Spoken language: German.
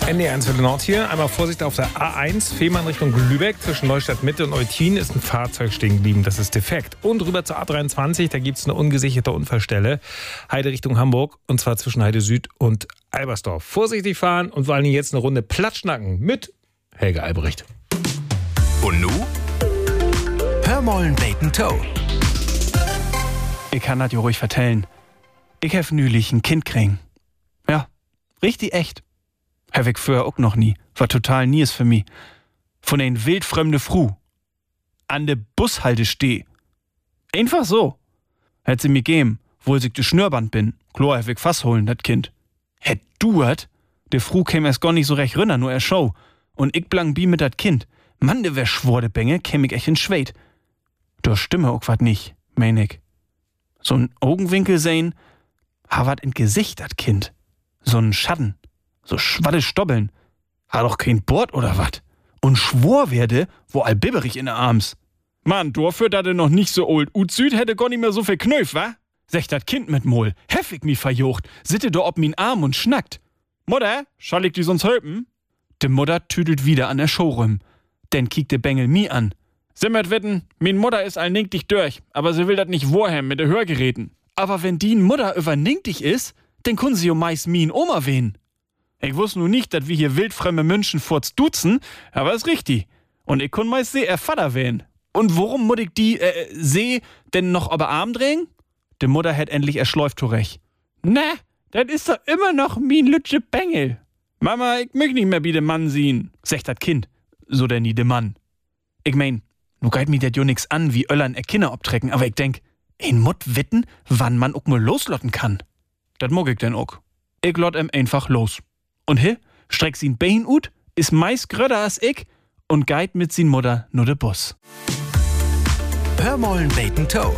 NDR 1 für Nord hier. Einmal Vorsicht auf der A1, Fehmarn Richtung Lübeck. Zwischen Neustadt Mitte und Eutin ist ein Fahrzeug stehen geblieben. Das ist defekt. Und rüber zur A23, da gibt es eine ungesicherte Unfallstelle. Heide Richtung Hamburg. Und zwar zwischen Heide Süd und Albersdorf. Vorsichtig fahren und vor allem jetzt eine Runde Platschnacken mit Helge Albrecht. Und nu? Hör mollen Bacon Toe. Ich kann das ja ruhig vertellen. Ich hef nülich ein Kind kriegen. Ja, richtig echt. Hef ich früher auch noch nie. War total nies für mich. Von ein wildfremde Fru. An de Bushalte steh. Einfach so. Hätt sie mir geben, wo ich de Schnürband bin. Klar hef ich Fass holen, dat Kind. Hätt du hat? De Fru käm erst gar nicht so recht rünner, nur er Show. Und ich blang bi mit dat Kind. Mann, de wär schworde Bänge, käm ich echt in Schwed. Da stimme auch wat nicht, mein ich. So'n Augenwinkel sehen, ha wat in Gesicht dat Kind. So'n Schatten. So schwadde Stobbeln. Ha doch kein Bord oder wat? Und schwor werde, wo all bibberig in der Arms. Mann, dafür, dat er noch nicht so old Süd hätte gar nicht mehr so viel Knöf, wa? Secht dat Kind mit Mol, heffig mi verjocht, sitte do ob min Arm und schnackt. Mutter, schall ich die sonst hölpen? De Mutter tüdelt wieder an der Showroom. Denn kiekt de Bengel mi an. Simmert wetten, min Mutter is allninktig durch, aber sie will dat nicht wohem mit de Hörgeräten. Aber wenn die Mutter überninktig is, dann kun sie jo meist min Oma wehen. Ich wusst nu nicht, dass wir hier wildfremde Menschen furz duzen, aber ist richtig. Und ich kun meist er Vater wehen. Und worum muss ich die, denn noch aber Arm drehen? De Mutter hätt endlich erschläuft zurecht. Na, das ist doch immer noch min lütsche Bengel. Mama, ich möcht nicht mehr wie de Mann sehen, sagt dat Kind. So denn nie de Mann. Ich mein, nu geit mir dat jo nix an, wie Öllern Kinder obtrecken, aber ich denk, ein Mutt witten, wann man auch mal loslotten kann. Dat mag ich denn auch. Ich lot einfach los. Und streckt sin Bein ut, is meist gröder als ich und geit mit sin Mutter nur de Bus. Hör mollen Bacon Toe.